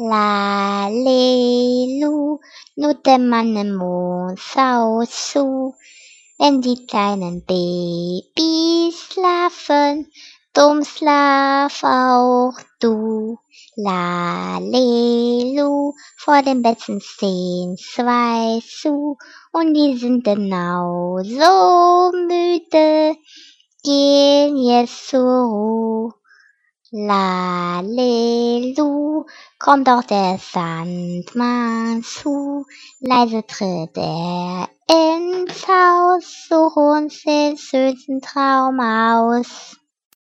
Lalelu, nur der Mann im Mond schaut zu, wenn die kleinen Babys schlafen, drum schlaf auch du. Lalelu, vor dem Betten stehen 2 zu, und die sind genauso müde, gehen jetzt zur Ruh'. Lalelu, kommt doch der Sandmann zu, leise tritt er ins Haus, such uns den schönsten Traum aus.